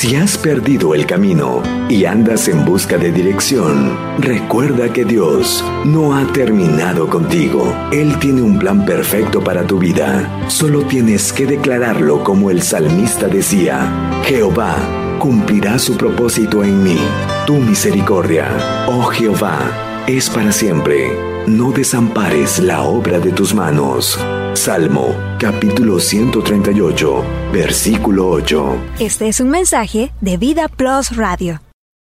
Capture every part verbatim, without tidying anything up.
Si has perdido el camino y andas en busca de dirección, recuerda que Dios no ha terminado contigo. Él tiene un plan perfecto para tu vida. Solo tienes que declararlo como el salmista decía: Jehová cumplirá su propósito en mí. Tu misericordia, oh Jehová, es para siempre. No desampares la obra de tus manos. Salmo, capítulo ciento treinta y ocho, versículo ocho. Este es un mensaje de Vida Plus Radio.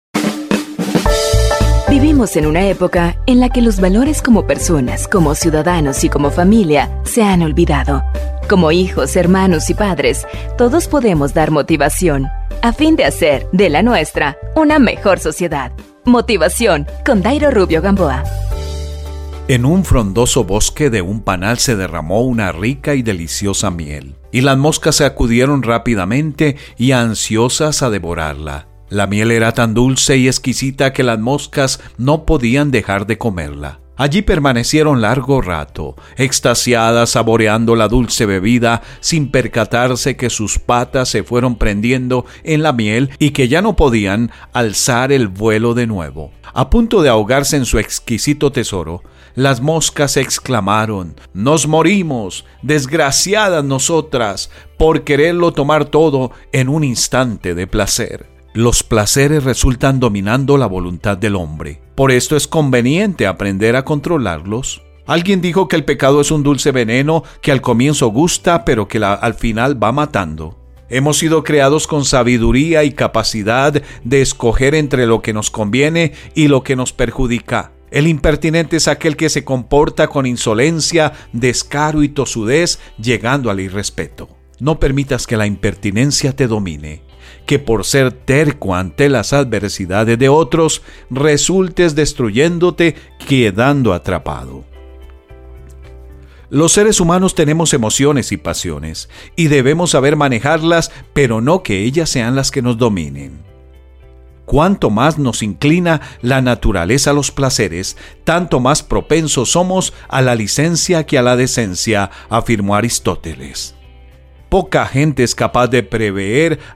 Vivimos en una época en la que los valores como personas, como ciudadanos y como familia se han olvidado. Como hijos, hermanos y padres, todos podemos dar motivación a fin de hacer de la nuestra una mejor sociedad. Motivación con Dairo Rubio Gamboa. En un frondoso bosque de un panal se derramó una rica y deliciosa miel, y las moscas se acudieron rápidamente y ansiosas a devorarla. La miel era tan dulce y exquisita que las moscas no podían dejar de comerla. Allí permanecieron largo rato, extasiadas saboreando la dulce bebida, sin percatarse que sus patas se fueron prendiendo en la miel y que ya no podían alzar el vuelo de nuevo. A punto de ahogarse en su exquisito tesoro, las moscas exclamaron: «¡Nos morimos, desgraciadas nosotras, por quererlo tomar todo en un instante de placer!». Los placeres resultan dominando la voluntad del hombre. Por esto es conveniente aprender a controlarlos. Alguien dijo que el pecado es un dulce veneno que al comienzo gusta, pero que la, al final va matando. Hemos sido creados con sabiduría y capacidad de escoger entre lo que nos conviene y lo que nos perjudica. El impertinente es aquel que se comporta con insolencia, descaro y tosudez, llegando al irrespeto. No permitas que la impertinencia te domine, que por ser terco ante las adversidades de otros, resultes destruyéndote, quedando atrapado. Los seres humanos tenemos emociones y pasiones, y debemos saber manejarlas, pero no que ellas sean las que nos dominen. Cuanto más nos inclina la naturaleza a los placeres, tanto más propensos somos a la licencia que a la decencia, afirmó Aristóteles. Poca gente es capaz de prever